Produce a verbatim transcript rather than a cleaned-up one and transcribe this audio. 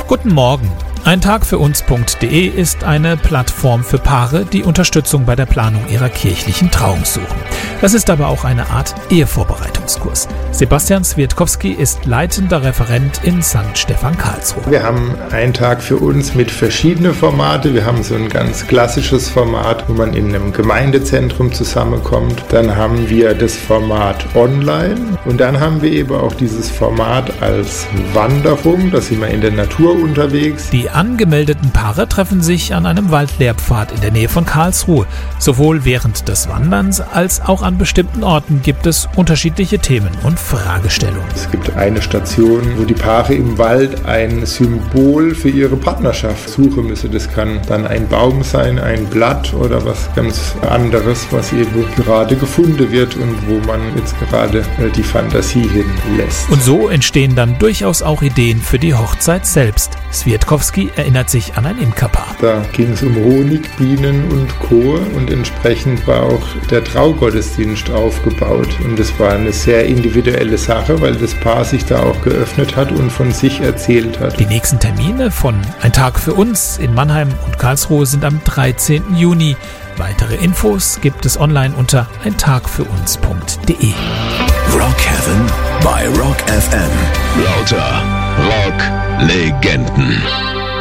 Guten Morgen. ein Tag für uns punkt de ist eine Plattform für Paare, die Unterstützung bei der Planung ihrer kirchlichen Trauung suchen. Das ist aber auch eine Art Ehevorbereitungskurs. Sebastian Swiertkowski ist leitender Referent in Sankt Stephan Karlsruhe. Wir haben einen Tag für uns mit verschiedenen Formaten. Wir haben so ein ganz klassisches Format, wo man in einem Gemeindezentrum zusammenkommt. Dann haben wir das Format online und dann haben wir eben auch dieses Format als Wanderung. Da sind wir in der Natur unterwegs. Die angemeldeten Paare treffen sich an einem Waldlehrpfad in der Nähe von Karlsruhe. Sowohl während des Wanderns als auch an bestimmten Orten gibt es unterschiedliche Themen und Fragestellungen. Es gibt eine Station, wo die Paare im Wald ein Symbol für ihre Partnerschaft suchen müssen. Das kann dann ein Baum sein, ein Blatt oder was ganz anderes, was eben gerade gefunden wird und wo man jetzt gerade die Fantasie hinlässt. Und so entstehen dann durchaus auch Ideen für die Hochzeit selbst. Swiertkowski erinnert sich an ein Imkerpaar. Da ging es um Honig, Bienen und Co. und entsprechend war auch der Traugottesdienst aufgebaut. Und das war eine sehr individuelle Sache, weil das Paar sich da auch geöffnet hat und von sich erzählt hat. Die nächsten Termine von Ein Tag für uns in Mannheim und Karlsruhe sind am dreizehnten Juni. Weitere Infos gibt es online unter ein tag für uns punkt de. Rock Heaven bei Rock F M. Lauter Rock-Legenden.